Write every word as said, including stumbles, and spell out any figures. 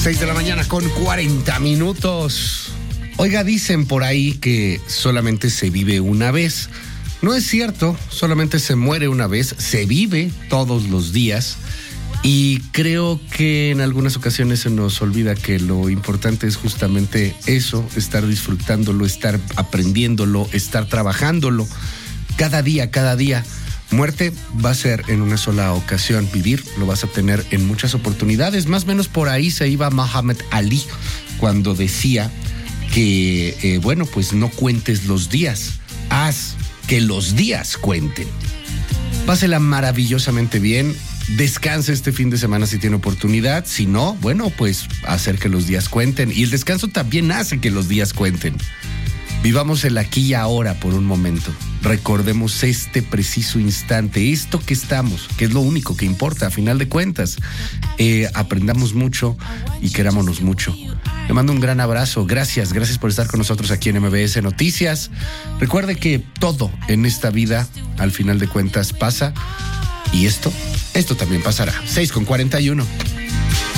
seis de la mañana con cuarenta minutos. Oiga, dicen por ahí que solamente se vive una vez. No es cierto, solamente se muere una vez, se vive todos los días. Y creo que en algunas ocasiones se nos olvida que lo importante es justamente eso, estar disfrutándolo, estar aprendiéndolo, estar trabajándolo cada día, cada día. Muerte va a ser en una sola ocasión, vivir lo vas a tener en muchas oportunidades. Más o menos por ahí se iba Muhammad Ali cuando decía que, eh, bueno, pues no cuentes los días, haz que los días cuenten. Pásela maravillosamente bien. Descanse este fin de semana si tiene oportunidad. Si no, bueno, pues hacer que los días cuenten. Y el descanso también hace que los días cuenten. Vivamos el aquí y ahora por un momento. Recordemos este preciso instante, esto que estamos, que es lo único que importa a final de cuentas. Eh, aprendamos mucho y querámonos mucho. Le mando un gran abrazo. Gracias, gracias por estar con nosotros aquí en M B S Noticias. Recuerde que todo en esta vida, al final de cuentas, pasa. Y esto, esto también pasará. seis con cuarenta y uno.